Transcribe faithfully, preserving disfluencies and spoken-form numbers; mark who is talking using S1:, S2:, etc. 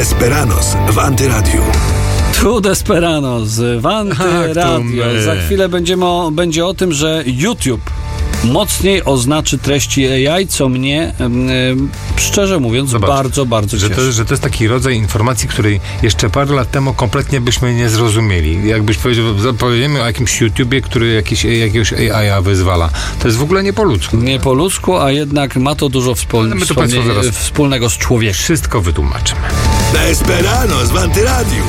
S1: Desperanos w Antyradiu.
S2: Tu Desperanos w Antyradio. Za chwilę będziemy o, będzie o tym, że YouTube mocniej oznaczy treści A I, co mnie yy, szczerze mówiąc Zobacz, bardzo, bardzo
S3: że
S2: cieszy.
S3: To, że to jest taki rodzaj informacji, której jeszcze parę lat temu kompletnie byśmy nie zrozumieli. Jakbyś powiedział, powiemy o jakimś YouTubie, który jakiś, jakiegoś A I wyzwala. To jest w ogóle nie po ludzku.
S2: Nie po ludzku, a jednak ma to dużo wspólne,
S3: my to
S2: wspólnie, wspólnego z człowiekiem.
S3: Wszystko wytłumaczymy.
S1: Desperanos w Antyradiu.